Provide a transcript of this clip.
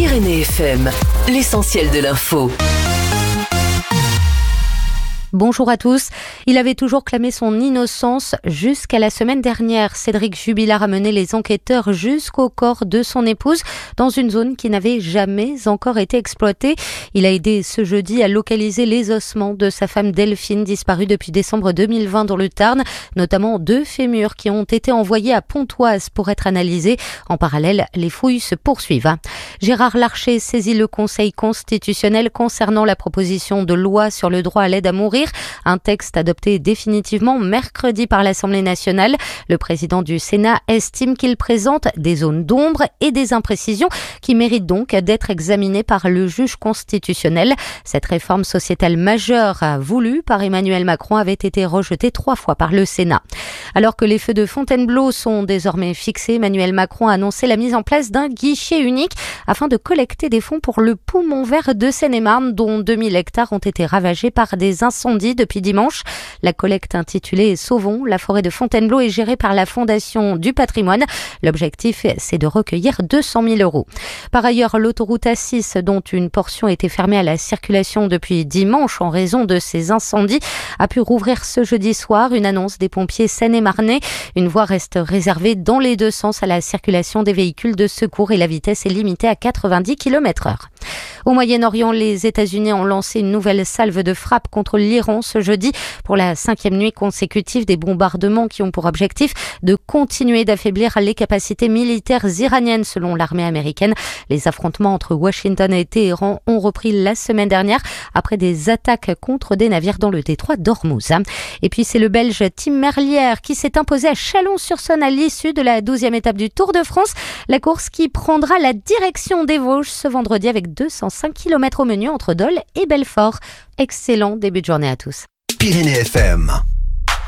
Pyrénées FM, l'essentiel de l'info. Bonjour à tous. Il avait toujours clamé son innocence jusqu'à la semaine dernière. Cédric Jubilard a mené les enquêteurs jusqu'au corps de son épouse dans une zone qui n'avait jamais encore été exploitée. Il a aidé ce jeudi à localiser les ossements de sa femme Delphine, disparue depuis décembre 2020 dans le Tarn, notamment 2 fémurs qui ont été envoyés à Pontoise pour être analysés. En parallèle, les fouilles se poursuivent. Gérard Larcher saisit le Conseil constitutionnel concernant la proposition de loi sur le droit à l'aide à mourir. Un texte adopté définitivement mercredi par l'Assemblée nationale. Le président du Sénat estime qu'il présente des zones d'ombre et des imprécisions qui méritent donc d'être examinées par le juge constitutionnel. Cette réforme sociétale majeure voulue par Emmanuel Macron avait été rejetée 3 fois par le Sénat. Alors que les feux de Fontainebleau sont désormais fixés, Emmanuel Macron a annoncé la mise en place d'un guichet unique afin de collecter des fonds pour le poumon vert de Seine-et-Marne, dont 2000 hectares ont été ravagés par des incendies depuis dimanche. La collecte intitulée Sauvons la forêt de Fontainebleau est gérée par la Fondation du patrimoine. L'objectif, c'est de recueillir 200 000 €. Par ailleurs, l'autoroute A6, dont une portion était fermée à la circulation depuis dimanche en raison de ces incendies, a pu rouvrir ce jeudi soir. Une annonce des pompiers seine-et-marnais. Une voie reste réservée dans les 2 sens à la circulation des véhicules de secours et la vitesse est limitée à 90 km/h. Au Moyen-Orient, les États-Unis ont lancé une nouvelle salve de frappe contre l'Iran ce jeudi pour la 5e nuit consécutive, des bombardements qui ont pour objectif de continuer d'affaiblir les capacités militaires iraniennes selon l'armée américaine. Les affrontements entre Washington et Téhéran ont repris la semaine dernière après des attaques contre des navires dans le détroit d'Ormuz. Et puis c'est le Belge Tim Merlier qui s'est imposé à Chalon-sur-Saône à l'issue de la 12e étape du Tour de France. La course qui prendra la direction des Vosges ce vendredi avec 205 km au menu entre Dole et Belfort. Excellent début de journée à tous. Pyrénées FM.